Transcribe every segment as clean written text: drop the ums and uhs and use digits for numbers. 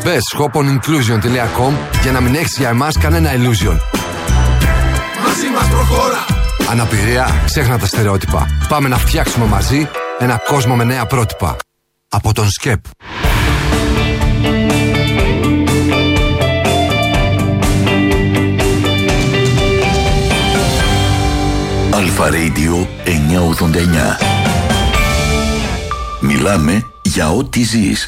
Μπες shoponinclusion.com για να μην έχεις για εμάς κανένα illusion. Μαζί μας προχώρα. Αναπηρία, ξέχνα τα στερεότυπα. Πάμε να φτιάξουμε μαζί ένα κόσμο με νέα πρότυπα. Από τον ΣΚΕΠ. Αλφα Radio 989. Μιλάμε για ό,τι ζεις.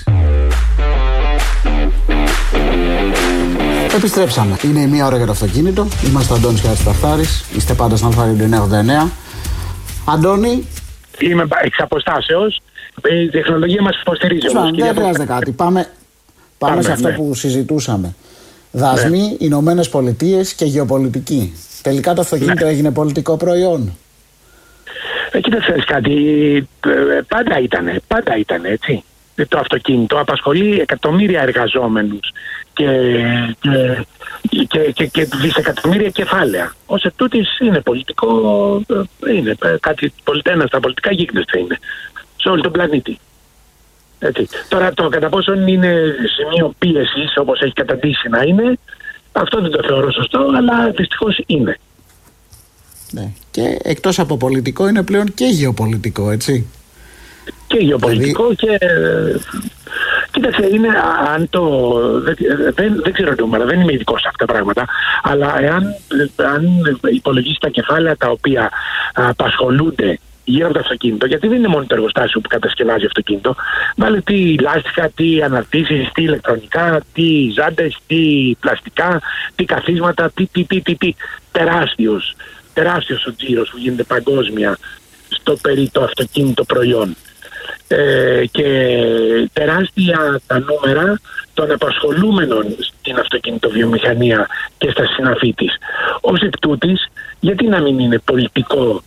Επιστρέψαμε. Είναι η μία ώρα για το αυτοκίνητο. Είμαστε ο Αντώνης και ο Σταφτάρης. Είστε πάντα στην Αλφα Radio 989. Αντώνη. Είμαι εξ αποστάσεως. Η τεχνολογία μας υποστηρίζει. Δεν χρειάζεται κάτι. Πάμε σε αυτό που συζητούσαμε. Δασμοί, Ηνωμένες Πολιτείες και γεωπολιτική. Τελικά το αυτοκίνητο έγινε πολιτικό προϊόν. Κοίταξε κάτι. Πάντα ήταν έτσι. Το αυτοκίνητο απασχολεί εκατομμύρια εργαζόμενους και δισεκατομμύρια κεφάλαια. Ως εκ τούτης είναι πολιτικό, είναι κάτι, ένα στα πολιτικά γίγνεσθε είναι σε όλο τον πλανήτη. Έτσι. Τώρα το κατά πόσον είναι σημείο πίεσης όπως έχει καταντήσει να είναι, αυτό δεν το θεωρώ σωστό, αλλά δυστυχώς είναι. Ναι. Και εκτός από πολιτικό είναι πλέον και γεωπολιτικό, έτσι. Και γεωπολιτικό και... Κοίταξε, είναι αν το... Δεν ξέρω νούμερα, δεν είμαι ειδικός σε αυτά τα πράγματα, αλλά αν υπολογίσει τα κεφάλαια τα οποία απασχολούνται γύρω από το αυτοκίνητο, γιατί δεν είναι μόνο το εργοστάσιο που κατασκευάζει αυτοκίνητο, βάλε τι λάστιχα, τι αναρτήσεις, τι ηλεκτρονικά, τι ζάντες, τι πλαστικά, τι καθίσματα, τι. Τεράστιος ο τζίρος που γίνεται παγκόσμια στο περί το αυτοκίνητο προϊόν. Και τεράστια τα νούμερα των απασχολούμενων στην αυτοκινητοβιομηχανία και στα συναφή της. Ως εκ τούτης, γιατί να μην είναι πολιτικό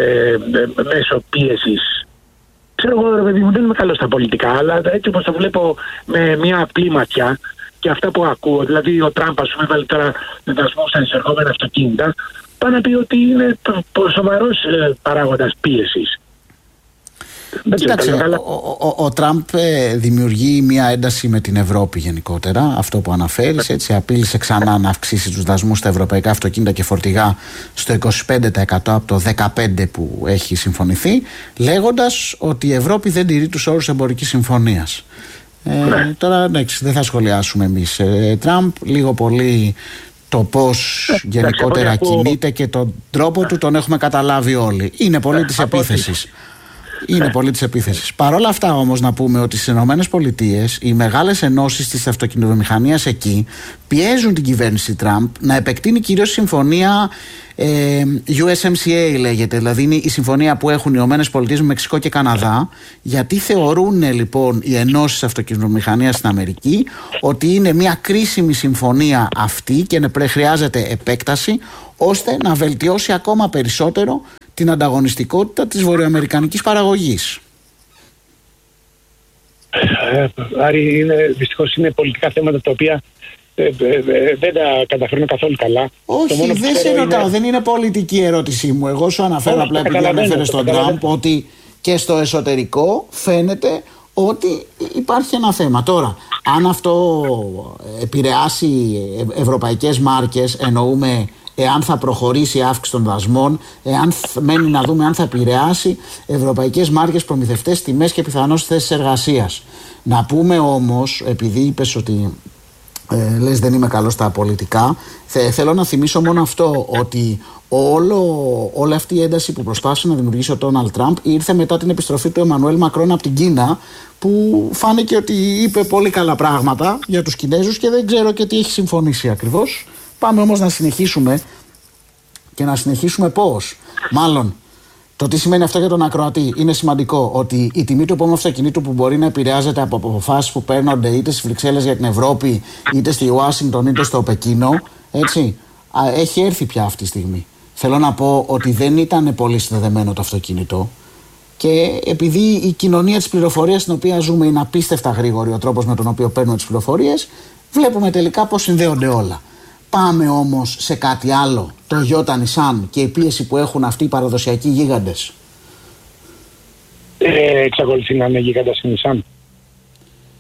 μέσω πίεσης? Ξέρω εγώ, ρε παιδί μου, δεν είμαι καλός στα πολιτικά, αλλά έτσι όπως το βλέπω με μια απλή ματιά και αυτά που ακούω, δηλαδή ο Τραμπ, ας πούμε, έβαλε τώρα δασμούς στα εισερχόμενα αυτοκίνητα, πάει να πει ότι είναι σοβαρός παράγοντας πίεσης. Κοίταξε, ο Τραμπ δημιουργεί μια ένταση με την Ευρώπη γενικότερα. Αυτό που αναφέρεις, έτσι, απείλησε ξανά να αυξήσει τους δασμούς στα ευρωπαϊκά αυτοκίνητα και φορτηγά στο 25% από το 15% που έχει συμφωνηθεί, λέγοντας ότι η Ευρώπη δεν τηρεί τους όρους εμπορικής συμφωνίας. Τώρα δεν θα σχολιάσουμε εμείς Τραμπ, λίγο πολύ το πώς γενικότερα κινείται και τον τρόπο του τον έχουμε καταλάβει όλοι. Είναι πολύ της επίθεσης. Είναι πολύ της επίθεσης. Παρ' όλα αυτά όμως να πούμε ότι στις ΗΠΑ οι μεγάλες ενώσεις της αυτοκινητοβιομηχανίας εκεί πιέζουν την κυβέρνηση Τραμπ να επεκτείνει κυρίως συμφωνία USMCA λέγεται, δηλαδή είναι η συμφωνία που έχουν οι ΗΠΑ με Μεξικό και Καναδά, γιατί θεωρούν λοιπόν οι ενώσεις αυτοκινητοβιομηχανίας στην Αμερική ότι είναι μια κρίσιμη συμφωνία αυτή και χρειάζεται επέκταση ώστε να βελτιώσει ακόμα περισσότερο την ανταγωνιστικότητα της βορειοαμερικανικής παραγωγής. Άρη, δυστυχώς είναι πολιτικά θέματα τα οποία δεν τα καταφέρνω καθόλου καλά. Όχι, δεν σε ρωτάω, δεν είναι πολιτική ερώτησή μου. Εγώ σου αναφέρω απλά επειδή ανέφερε στον Τραμπ ότι και στο εσωτερικό φαίνεται ότι υπάρχει ένα θέμα. Τώρα, αν αυτό επηρεάσει ευρωπαϊκές μάρκες, εννοούμε εάν θα προχωρήσει η αύξηση των δασμών, εάν μένει να δούμε αν θα επηρεάσει ευρωπαϊκές μάρκες, προμηθευτές, τιμές και πιθανώς θέσεις εργασίας. Να πούμε όμως, επειδή είπες ότι λες δεν είμαι καλός στα πολιτικά, θέλω να θυμίσω μόνο αυτό, ότι όλη αυτή η ένταση που προσπάθησε να δημιουργήσει ο Ντόναλντ Τραμπ ήρθε μετά την επιστροφή του Εμμανουέλ Μακρόν από την Κίνα, που φάνηκε ότι είπε πολύ καλά πράγματα για τους Κινέζους και δεν ξέρω και τι έχει συμφωνήσει ακριβώς. Πάμε όμως να συνεχίσουμε και να συνεχίσουμε πώς. Μάλλον, το τι σημαίνει αυτό για τον ακροατή είναι σημαντικό, ότι η τιμή του επόμενου αυτοκινήτου που μπορεί να επηρεάζεται από αποφάσεις που παίρνονται είτε στις Βρυξέλλες για την Ευρώπη, είτε στη Ουάσιγκτον, είτε στο Πεκίνο, έτσι, έχει έρθει πια αυτή τη στιγμή. Θέλω να πω ότι δεν ήταν πολύ συνδεδεμένο το αυτοκίνητο και επειδή η κοινωνία της πληροφορίας στην οποία ζούμε είναι απίστευτα γρήγορη ο τρόπος με τον οποίο παίρνουμε τις πληροφορίες, βλέπουμε τελικά πώς συνδέονται όλα. Πάμε όμως σε κάτι άλλο, το Toyota Nissan και η πίεση που έχουν αυτοί οι παραδοσιακοί γίγαντες. Εξακολουθεί να είναι γίγαντας η Nissan.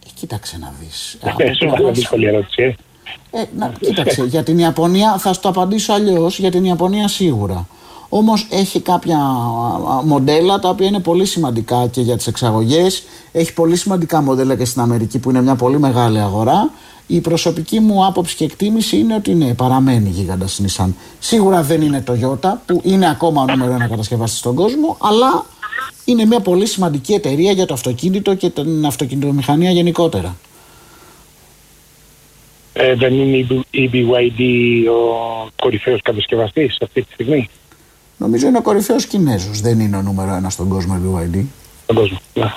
Κοίταξε να δεις. Είναι δύσκολη ερώτηση. Κοίταξε, για την Ιαπωνία θα σου το απαντήσω αλλιώς. Για την Ιαπωνία σίγουρα. Όμως έχει κάποια μοντέλα τα οποία είναι πολύ σημαντικά και για τις εξαγωγές. Έχει πολύ σημαντικά μοντέλα και στην Αμερική που είναι μια πολύ μεγάλη αγορά. Η προσωπική μου άποψη και εκτίμηση είναι ότι ναι, παραμένει γίγαντας η Nissan. Σίγουρα δεν είναι το Toyota που είναι ακόμα ο νούμερο 1 κατασκευαστής στον κόσμο, αλλά είναι μια πολύ σημαντική εταιρεία για το αυτοκίνητο και την αυτοκινητομηχανία γενικότερα. Δεν είναι η BYD ο κορυφαίος κατασκευαστής αυτή τη στιγμή? Νομίζω είναι ο κορυφαίος Κινέζος, δεν είναι ο νούμερο 1 στον κόσμο BYD. Στον κόσμο, ναι.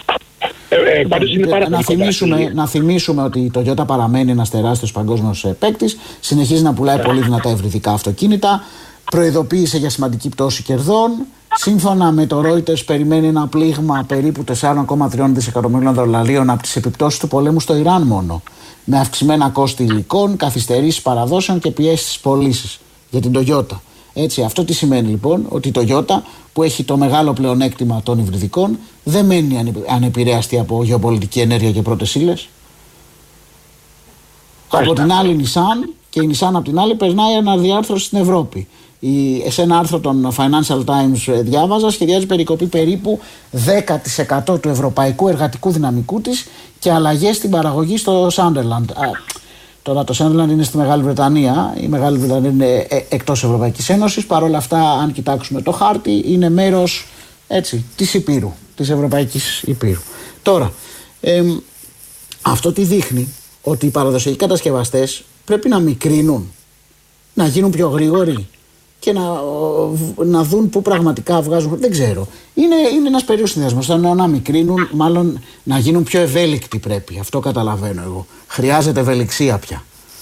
Να θυμίσουμε ότι η Toyota παραμένει ένας τεράστιος παγκόσμιος παίκτης, συνεχίζει να πουλάει πολύ δυνατά υβριδικά αυτοκίνητα, προειδοποίησε για σημαντική πτώση κερδών. Σύμφωνα με το Reuters, περιμένει ένα πλήγμα περίπου 4,3 δισεκατομμυρίων δολαρίων από τις επιπτώσεις του πολέμου στο Ιράν μόνο, με αυξημένα κόστη υλικών, καθυστερήσεις παραδόσεων και πιέσεις στις πωλήσεις για την Toyota. Έτσι, αυτό τι σημαίνει λοιπόν? Ότι η Toyota, που έχει το μεγάλο πλεονέκτημα των υβριδικών, δεν μένει ανεπηρέαστη από γεωπολιτική ενέργεια και πρώτες ύλες. Από την άλλη Nissan, και η Nissan από την άλλη περνάει αναδιάρθρωση στην Ευρώπη. Σε ένα άρθρο των Financial Times διάβαζα, σχεδιάζει περικοπή περίπου 10% του ευρωπαϊκού εργατικού δυναμικού της και αλλαγές στην παραγωγή στο Sunderland. Τώρα το Sunderland είναι στη Μεγάλη Βρετανία. Η Μεγάλη Βρετανία είναι εκτός Ευρωπαϊκής Ένωσης. Παρ' όλα αυτά, αν κοιτάξουμε το χάρτη, είναι μέρος της Υπήρου, της Ευρωπαϊκής Υπήρου. Τώρα, αυτό τι δείχνει? Ότι οι παραδοσιακοί κατασκευαστές πρέπει να μικρύνουν, να γίνουν πιο γρήγοροι και να δουν πού πραγματικά βγάζουν. Δεν ξέρω. Είναι ένας περίεργος συνδυασμός. Θέλω να μικρύνουν, μάλλον να γίνουν πιο ευέλικτοι πρέπει. Αυτό καταλαβαίνω εγώ. Χρειάζεται ευελιξία πια.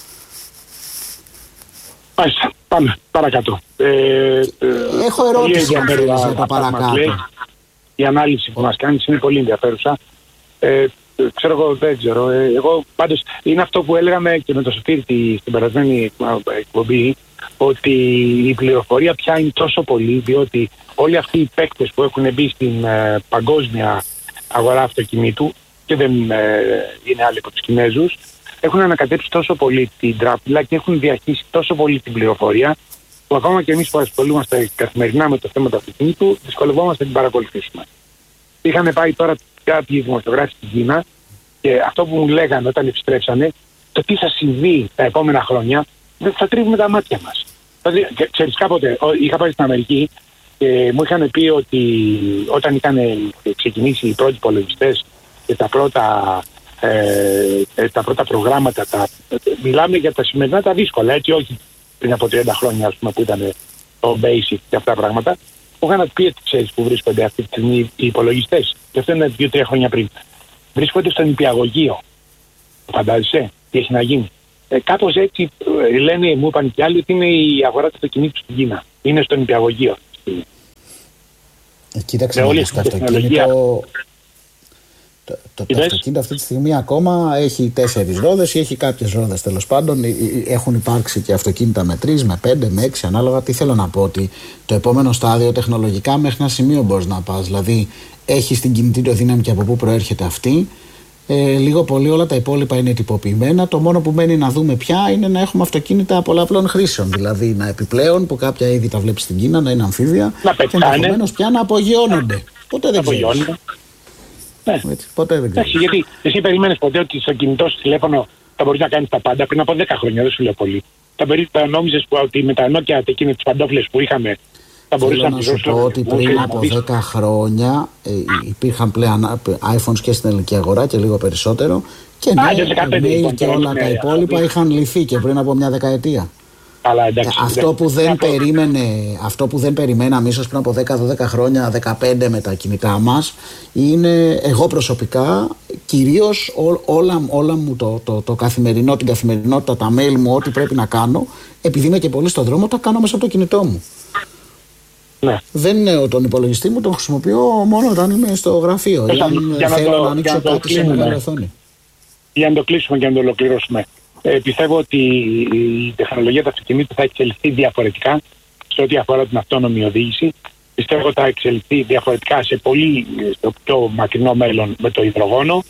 Πάμε παρακάτω. Έχω ερώτηση για το παρακάτω. Η ανάλυση που μας κάνεις είναι πολύ ενδιαφέρουσα. Ξέρω εγώ, δεν ξέρω. Εγώ πάντως είναι αυτό που έλεγαμε και με το Σωτήρη στην περασμένη εκπομπή, ότι η πληροφορία πια είναι τόσο πολύ, διότι όλοι αυτοί οι παίκτες που έχουν μπει στην παγκόσμια αγορά αυτοκινήτου και δεν είναι άλλοι από τους Κινέζους, έχουν ανακατέψει τόσο πολύ την τράπουλα και έχουν διαχύσει τόσο πολύ την πληροφορία, που ακόμα και εμείς που ασχολούμαστε καθημερινά με το θέμα του αυτοκινήτου, δυσκολευόμαστε να την παρακολουθήσουμε. Είχαν πάει τώρα κάποιοι δημοσιογράφοι στην Κίνα και αυτό που μου λέγανε όταν επιστρέψανε, το τι θα συμβεί τα επόμενα χρόνια, δεν θα τρίβουμε τα μάτια μας. Δηλαδή, ξέρεις, κάποτε είχα πάει στην Αμερική και μου είχαν πει ότι όταν είχαν ξεκινήσει οι πρώτοι υπολογιστές και τα πρώτα προγράμματα, μιλάμε για τα σημερινά τα δύσκολα, έτσι, όχι πριν από 30 χρόνια, ας πούμε, που ήταν το basic και αυτά τα πράγματα. Μου είχαν πει ότι ξέρεις που βρίσκονται αυτή τη στιγμή οι υπολογιστές, και αυτό είναι 2-3 χρόνια πριν. Βρίσκονται στον νηπιαγωγείο. Φαντάζεσαι τι έχει να γίνει? Κάπως έτσι λένε, μου είπαν και άλλοι, ότι είναι η αγορά του αυτοκινήτου στην Κίνα. Είναι στον νηπιαγωγείο. Κοίταξε, το αυτοκίνητο. Το αυτοκίνητο αυτή τη στιγμή ακόμα έχει 4 ρόδες ή έχει κάποιες ρόδες, τέλος πάντων. Έχουν υπάρξει και αυτοκίνητα με 3, με 5, με 6 ανάλογα. Τι θέλω να πω? Ότι το επόμενο στάδιο τεχνολογικά μέχρι ένα σημείο μπορείς να πας. Δηλαδή έχεις την κινητήριο δύναμη και από πού προέρχεται αυτή. Λίγο πολύ όλα τα υπόλοιπα είναι τυποποιημένα. Το μόνο που μένει να δούμε πια είναι να έχουμε αυτοκίνητα πολλαπλών χρήσεων. Δηλαδή να επιπλέον, που κάποια είδη τα βλέπεις στην Κίνα, να είναι αμφίβια και ενδεχομένως πια να απογειώνονται. Ποτέ δεν ξέρεις. Ναι. Ποτέ δεν ξέρεις. Γιατί εσύ περιμένεις ποτέ ότι στο κινητό σου τηλέφωνο θα μπορείς να κάνεις τα πάντα? Πριν από 10 χρόνια, δεν σου λέω πολύ. Θα νόμιζες ότι με τα Nokia εκείνες τις παντόφλες που είχαμε θα μπορούσα να σου πω ότι πριν από 10 χρόνια υπήρχαν πλέον iPhones και στην ελληνική αγορά και λίγο περισσότερο. Και mail και όλα τα υπόλοιπα είχαν λυθεί και πριν από μια δεκαετία. Αλλά, εντάξει, αυτό που δεν περιμέναμε ίσως πριν από 10-12 χρόνια, 15 με τα κινητά μας, είναι εγώ προσωπικά κυρίως όλα μου το καθημερινό, την καθημερινότητα, τα mail μου, ό,τι πρέπει να κάνω, επειδή είμαι και πολύ στον δρόμο, τα κάνω μέσα από το κινητό μου. Ναι. Δεν είναι τον υπολογιστή μου, τον χρησιμοποιώ μόνο όταν είμαι στο γραφείο ή αν θέλω να ανοίξω κάτι σε μεγάλη οθόνη. Για να το κλείσουμε και να το ολοκληρώσουμε. Πιστεύω ότι η τεχνολογία του αυτοκινήτου θα εξελιχθεί διαφορετικά σε ό,τι αφορά την αυτόνομη οδήγηση. Πιστεύω ότι θα εξελιχθεί διαφορετικά στο πιο μακρινό μέλλον με το υδρογόνο.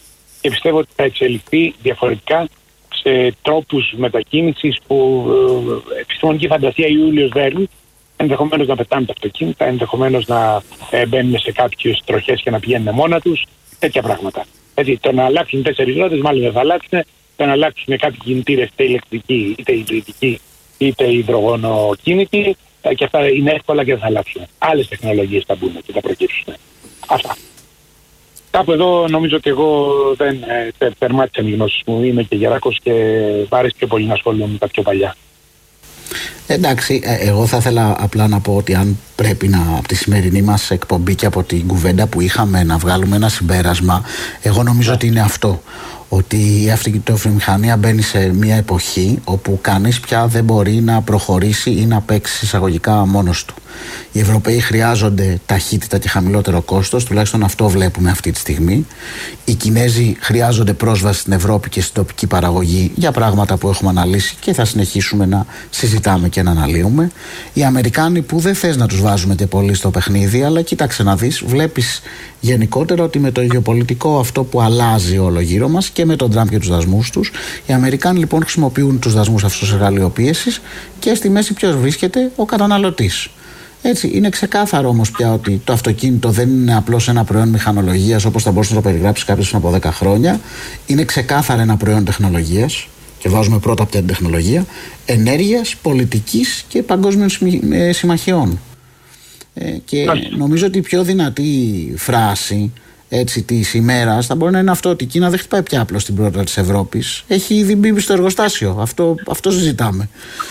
και πιστεύω ότι θα εξελιχθεί διαφορετικά σε τρόπους μετακίνησης που επιστημονική φαντασία Ιούλιος Βέρν, ενδεχομένως να πετάνε τα αυτοκίνητα, ενδεχομένως να μπαίνουν σε κάποιες τροχές και να πηγαίνουν μόνα τους, τέτοια πράγματα. Δηλαδή το να αλλάξουν 4 ρόδες μάλλον δεν θα αλλάξουν, το να αλλάξουν κάποιοι κινητήρες είτε ηλεκτρικοί, είτε υβριδικοί, είτε υδρογονοκίνητοι, και αυτά είναι εύκολα και δεν θα αλλάξουν. Άλλες τεχνολογίες θα μπουν και θα προκύψουν. Αυτά. Κάπου εδώ νομίζω ότι εγώ δεν τερμάτισα οι γνώσεις μου. Είμαι και γεράκος και βάρεσε πιο πολύ να ασχολούμαι με τα πιο παλιά. Εντάξει, εγώ θα ήθελα απλά να πω ότι αν πρέπει από τη σημερινή μας εκπομπή και από την κουβέντα που είχαμε να βγάλουμε ένα συμπέρασμα, εγώ νομίζω ότι είναι αυτό. Ότι η αυτοκινητοβιομηχανία μπαίνει σε μια εποχή όπου κανείς πια δεν μπορεί να προχωρήσει ή να παίξει εισαγωγικά μόνος του. Οι Ευρωπαίοι χρειάζονται ταχύτητα και χαμηλότερο κόστος, τουλάχιστον αυτό βλέπουμε αυτή τη στιγμή. Οι Κινέζοι χρειάζονται πρόσβαση στην Ευρώπη και στην τοπική παραγωγή για πράγματα που έχουμε αναλύσει και θα συνεχίσουμε να συζητάμε και να αναλύουμε. Οι Αμερικάνοι που δεν θες να τους βάζουμε και πολύ στο παιχνίδι, αλλά κοίταξε να δεις, βλέπεις γενικότερα ότι με το γεωπολιτικό αυτό που αλλάζει όλο γύρω μας και με τον Τραμπ και τους δασμούς τους, οι Αμερικάνοι λοιπόν χρησιμοποιούν τους δασμούς αυτούς ως εργαλείο πίεσης και στη μέση ποιος βρίσκεται? Ο καταναλωτής. Έτσι, είναι ξεκάθαρο όμως πια ότι το αυτοκίνητο δεν είναι απλώς ένα προϊόν μηχανολογίας όπως θα μπορούσε να το περιγράψει κάποιος πριν από 10 χρόνια. Είναι ξεκάθαρα ένα προϊόν τεχνολογίας, και βάζουμε πρώτα πια την τεχνολογία, ενέργειας, πολιτικής και παγκόσμιων συμμαχιών. Και νομίζω ότι η πιο δυνατή φράση της ημέρας θα μπορεί να είναι αυτό, ότι η Κίνα δεν χτυπάει πια απλώς την πόρτα της Ευρώπης. Έχει ήδη μπει στο εργοστάσιο. Αυτό συζητάμε.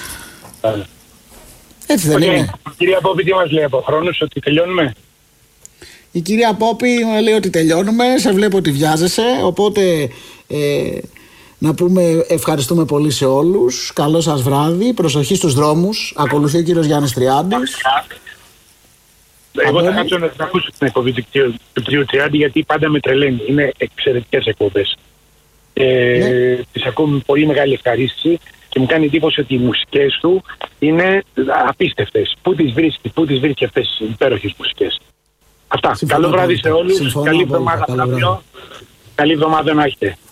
Έτσι δεν είναι? Η κυρία Πόπη τι μας λέει από χρόνους, ότι τελειώνουμε? Η κυρία Πόπη λέει ότι τελειώνουμε. Σε βλέπω ότι βιάζεσαι, οπότε να πούμε ευχαριστούμε πολύ σε όλους. Καλό σας βράδυ, προσοχή στους δρόμους. Ακολουθεί ο κύριος Γιάννης Τριάντης. Εγώ θα κάτσω να ακούσω την εκπομπή του κ. Τριάντη, γιατί πάντα με τρελαίνει. Είναι εξαιρετικές εκπομπές. Τις ακούω με πολύ μεγάλη ευχαρίστηση και μου κάνει εντύπωση ότι οι μουσικές του είναι απίστευτες. Πού τις βρίσκει αυτές τις υπέροχες μουσικές? Αυτά. Καλό βράδυ σε όλους. Καλή εβδομάδα να έχετε.